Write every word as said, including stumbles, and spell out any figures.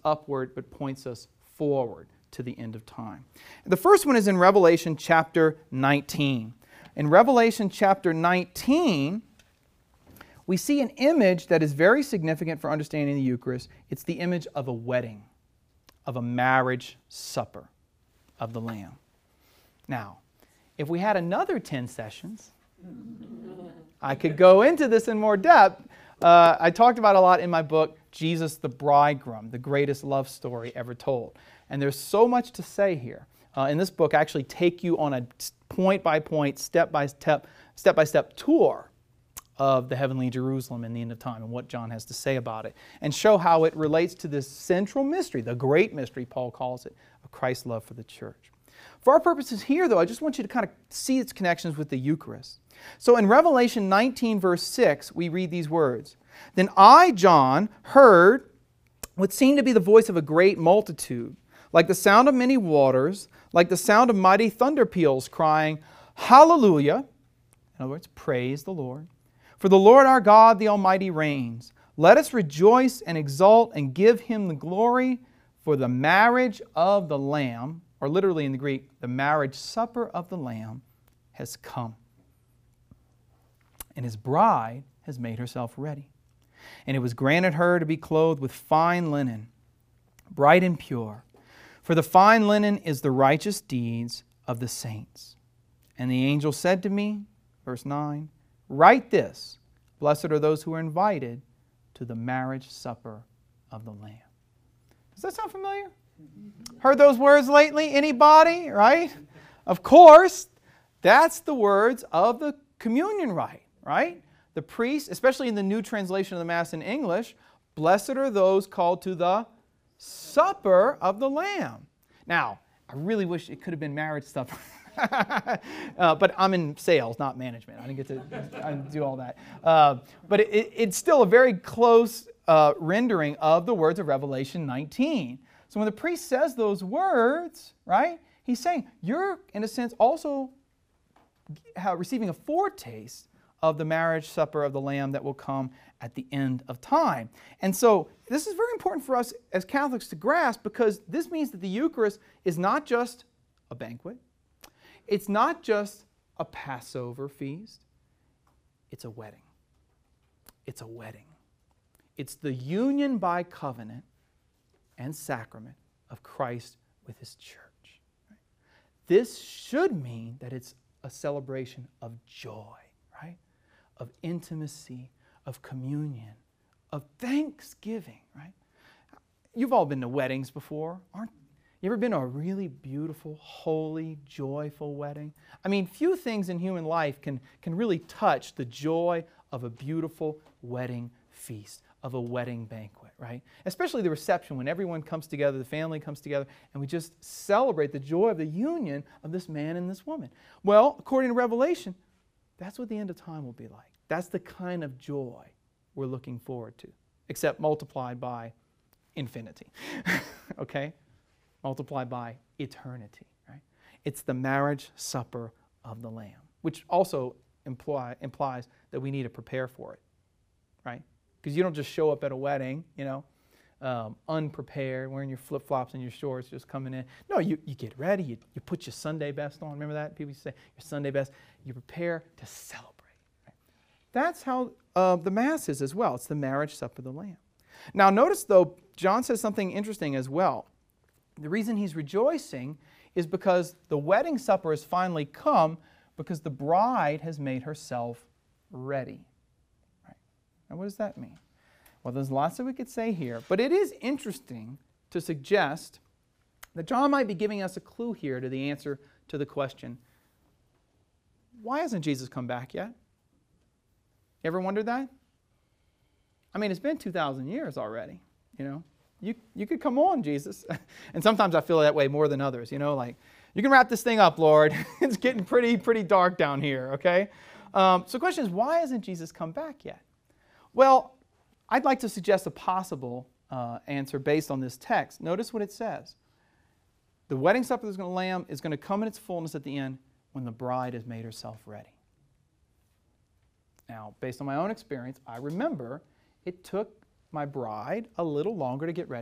upward but points us forward to the end of time. The first one is in Revelation chapter nineteen. In Revelation chapter nineteen, we see an image that is very significant for understanding the Eucharist. It's the image of a wedding, of a marriage supper of the Lamb. Now, if we had another ten sessions, I could go into this in more depth. Uh, I talked about a lot in my book, Jesus the Bridegroom, the greatest love story ever told. And there's so much to say here. Uh, in this book, I actually take you on a point-by-point, step-by-step, step-by-step tour of the heavenly Jerusalem in the end of time and what John has to say about it, and show how it relates to this central mystery, the great mystery, Paul calls it, of Christ's love for the church. For our purposes here, though, I just want you to kind of see its connections with the Eucharist. So in Revelation nineteen, verse six, we read these words, "Then I, John, heard what seemed to be the voice of a great multitude, like the sound of many waters, like the sound of mighty thunder peals, crying, Hallelujah!" In other words, praise the Lord. "For the Lord our God, the Almighty, reigns. Let us rejoice and exult and give Him the glory, for the marriage of the Lamb," or literally in the Greek, the marriage supper of the Lamb, "has come. And His bride has made herself ready. And it was granted her to be clothed with fine linen, bright and pure. For the fine linen is the righteous deeds of the saints. And the angel said to me," verse nine, "Write this, blessed are those who are invited to the marriage supper of the Lamb." Does that sound familiar? Heard those words lately? Anybody? Right? Of course, that's the words of the communion rite, right? The priest, especially in the New Translation of the Mass in English, "Blessed are those called to the supper of the Lamb." Now, I really wish it could have been marriage supper. uh, but I'm in sales, not management. I didn't get to I didn't do all that. Uh, but it, it, it's still a very close uh, rendering of the words of Revelation nineteen. So when the priest says those words, right, he's saying, you're, in a sense, also receiving a foretaste of the marriage supper of the Lamb that will come at the end of time. And so this is very important for us as Catholics to grasp, because this means that the Eucharist is not just a banquet. It's not just a Passover feast. It's a wedding. It's a wedding. It's the union by covenant and sacrament of Christ with His church. This should mean that it's a celebration of joy, right? Of intimacy, of communion, of thanksgiving, right? You've all been to weddings before, aren't you? You ever been to a really beautiful, holy, joyful wedding? I mean, few things in human life can, can really touch the joy of a beautiful wedding feast, of a wedding banquet, right? Especially the reception, when everyone comes together, the family comes together, and we just celebrate the joy of the union of this man and this woman. Well, according to Revelation, that's what the end of time will be like. That's the kind of joy we're looking forward to, except multiplied by infinity, okay? Multiplied by eternity, right? It's the marriage supper of the Lamb, which also imply, implies that we need to prepare for it, right? Because you don't just show up at a wedding, you know, um, unprepared, wearing your flip-flops and your shorts, just coming in. No, you, you get ready, you, you put your Sunday best on. Remember that? People used to say, your Sunday best. You prepare to celebrate. Right? That's how uh, the Mass is as well. It's the marriage supper of the Lamb. Now notice, though, John says something interesting as well. The reason he's rejoicing is because the wedding supper has finally come, because the bride has made herself ready. Right? Now what does that mean? Well, there's lots that we could say here, but it is interesting to suggest that John might be giving us a clue here to the answer to the question, why hasn't Jesus come back yet? You ever wondered that? I mean, it's been two thousand years already, you know. You, you could come on, Jesus. And sometimes I feel that way more than others, you know, like, you can wrap this thing up, Lord. It's getting pretty, pretty dark down here, okay? Um, so the question is, why hasn't Jesus come back yet? Well, I'd like to suggest a possible uh, answer based on this text. Notice what it says. The wedding supper of the Lamb is going to come in its fullness at the end when the bride has made herself ready. Now, based on my own experience, I remember it took my bride a little longer to get ready